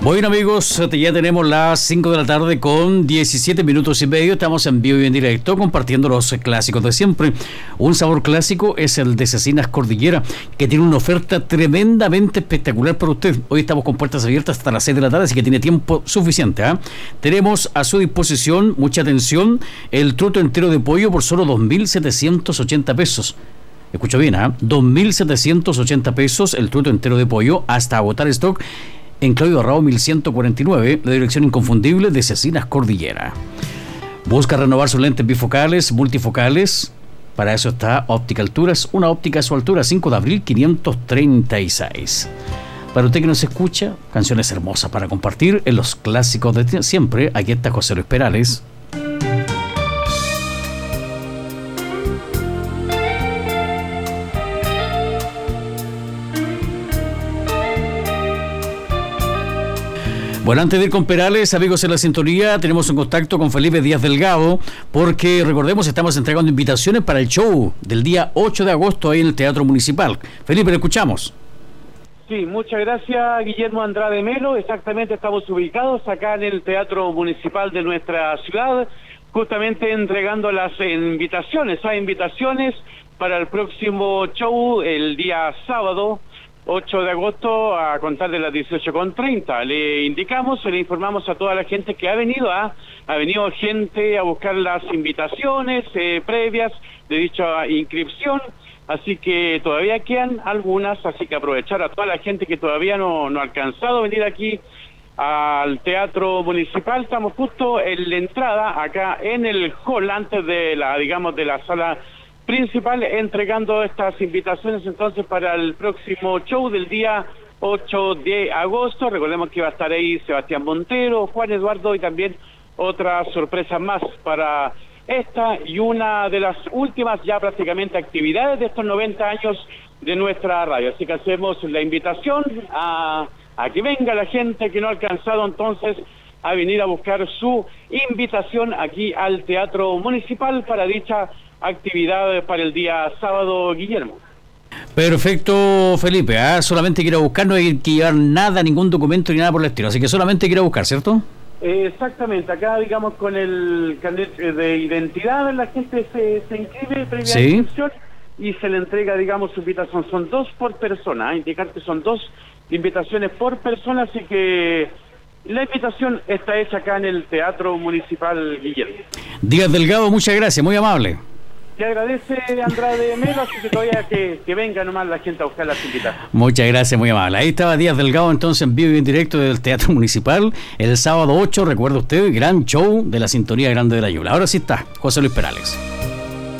Bueno, amigos, ya tenemos las 5 de la tarde con 17 minutos y medio. Estamos en vivo y en directo compartiendo los clásicos de siempre. Un sabor clásico es el de Cecinas Cordillera, que tiene una oferta tremendamente espectacular para usted. Hoy estamos con puertas abiertas hasta las 6 de la tarde, así que tiene tiempo suficiente. Tenemos a su disposición, mucha atención, el truto entero de pollo por solo 2.780 pesos. Escucho bien, 2.780 pesos el truto entero de pollo hasta agotar stock en Claudio Arrao 1149, la dirección inconfundible de Cecinas Cordillera. Busca renovar sus lentes bifocales, multifocales. Para eso está Óptica Alturas, una óptica a su altura, 5 de abril 536. Para usted que nos escucha, canciones hermosas para compartir en los clásicos de siempre. Aquí está José Luis Perales. Bueno, antes de ir con Perales, amigos en la sintonía, tenemos un contacto con Felipe Díaz Delgado, porque recordemos, estamos entregando invitaciones para el show del día 8 de agosto ahí en el Teatro Municipal. Felipe, le escuchamos. Sí, muchas gracias, Guillermo Andrade Melo. Exactamente, estamos ubicados acá en el Teatro Municipal de nuestra ciudad, justamente entregando las invitaciones. Hay invitaciones para el próximo show el día sábado 8 de agosto a contar de las 18:30. Le informamos a toda la gente que ha venido gente a buscar las invitaciones previas de dicha inscripción, así que todavía quedan algunas, así que aprovechar a toda la gente que todavía no ha alcanzado a venir aquí al Teatro Municipal. Estamos justo en la entrada, acá en el hall, antes de la sala principal, entregando estas invitaciones entonces para el próximo show del día 8 de agosto. Recordemos que va a estar ahí Sebastián Montero, Juan Eduardo y también otras sorpresas más para esta y una de las últimas ya prácticamente actividades de estos 90 años de nuestra radio. Así que hacemos la invitación a que venga la gente que no ha alcanzado entonces a venir a buscar su invitación aquí al Teatro Municipal para dicha actividad para el día sábado, Guillermo. Perfecto, Felipe. Solamente quiero buscar, no hay que llevar nada, ningún documento ni nada por el estilo, así que solamente quiero buscar, ¿cierto? Exactamente, acá con el carnet de identidad la gente se inscribe previa inscripción y se le entrega su invitación. Son 2 por persona, indicar que son 2 invitaciones por persona, así que la invitación está hecha acá en el Teatro Municipal, Guillermo. Díaz Delgado, muchas gracias, muy amable. Te agradece Andrade Melo, así que todavía que venga nomás la gente a buscar las invitaciones. Muchas gracias, muy amable. Ahí estaba Díaz Delgado entonces en vivo y en directo del Teatro Municipal el sábado 8, recuerda usted, gran show de la Sintonía Grande de la Yula. Ahora sí está José Luis Perales.